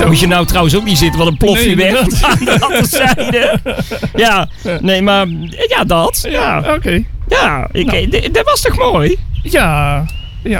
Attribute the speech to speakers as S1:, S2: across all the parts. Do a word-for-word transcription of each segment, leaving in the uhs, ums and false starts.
S1: Daar moet je nou trouwens ook niet zitten, wat een plofje
S2: Nee,
S1: weg
S2: inderdaad.
S1: aan de andere zijde. Ja, nee, maar ja, dat.
S2: Ja,
S1: Ja,
S2: oké.
S1: ja ik,
S2: Nou.
S1: d- dat was toch mooi?
S2: Ja, ja.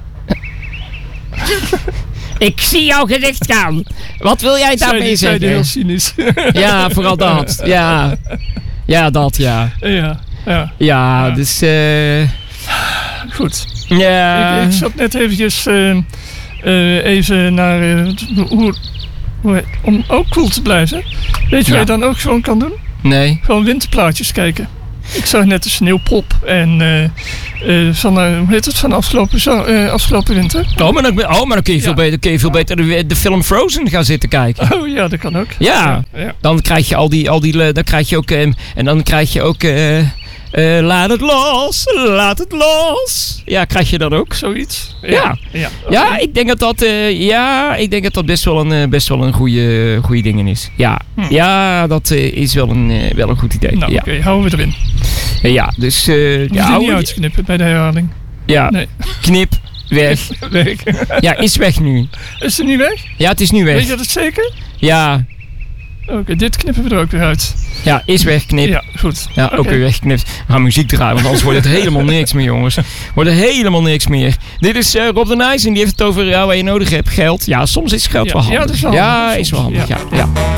S1: Ik zie jouw gezicht gaan. Wat wil jij
S2: Zij
S1: daarmee
S2: die zeiden heel
S1: zeggen?
S2: cynisch.
S1: Ja, vooral dat. Ja, ja dat, ja.
S2: ja, ja.
S1: Ja, dus... eh
S2: Goed.
S1: ja.
S2: Ik, ik zat net eventjes eh, eh, even naar... eh, hoe, hoe, om ook cool te blijven. Weet je
S1: Ja.
S2: wat je dan ook gewoon kan doen?
S1: Nee.
S2: Gewoon winterplaatjes kijken. Ik zag net de sneeuwpop en eh, eh, van, eh, hoe heet het, van afgelopen, zo, eh, afgelopen winter.
S1: Oh, maar dan, oh, maar dan kun je veel
S2: Ja.
S1: beter, kun je veel beter de, de film Frozen gaan zitten kijken.
S2: Oh ja, dat kan ook.
S1: Ja.
S2: ja.
S1: Dan krijg je al die, al die, dan krijg je ook, eh, en dan krijg je ook, eh, eh, laat het los, laat het los. Ja, krijg je dat ook?
S2: Zoiets.
S1: Ja.
S2: Ja,
S1: Ja, ik denk dat dat, eh, ja, ik denk dat dat best wel een, eh, best wel een goede, goede ding is. Ja,
S2: Hm.
S1: ja, dat eh, is wel een, eh, wel een goed idee.
S2: Nou,
S1: ja.
S2: oké, houden we erin.
S1: ja, dus, eh
S2: Je
S1: ja,
S2: ja,
S1: hou
S2: niet
S1: je-
S2: uitknippen bij de herhaling.
S1: ja,
S2: Nee.
S1: knip, weg.
S2: Weg.
S1: Ja, is weg nu.
S2: Is het niet weg?
S1: Ja, het is nu
S2: Weet
S1: weg.
S2: je dat zeker?
S1: Ja,
S2: Oké, dit knippen we er ook weer uit.
S1: ja, is weg, knip.
S2: Ja, goed.
S1: Ja, ook
S2: Oké.
S1: weer weggeknipt. We gaan muziek draaien, want anders wordt het helemaal niks meer, jongens. Wordt er helemaal niks meer. Dit is eh, Rob de Nijs en die heeft het over ja, wat je nodig hebt. Geld. Ja, soms is geld
S2: Ja,
S1: wel
S2: ja,
S1: handig.
S2: dat is wel
S1: Ja,
S2: handig
S1: is wel
S2: soms.
S1: handig. Ja. Ja.